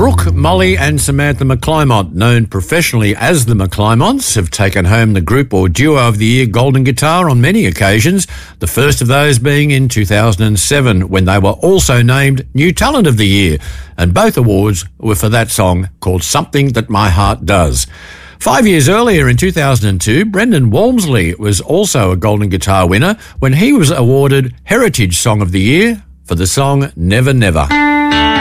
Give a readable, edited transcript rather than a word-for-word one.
Brooke, Molly and Samantha McClymont, known professionally as the McClymonts, have taken home the Group or Duo of the Year Golden Guitar on many occasions, the first of those being in 2007 when they were also named New Talent of the Year, and both awards were for that song called Something That My Heart Does. 5 years earlier in 2002, Brendan Walmsley was also a Golden Guitar winner when he was awarded Heritage Song of the Year for the song Never Never.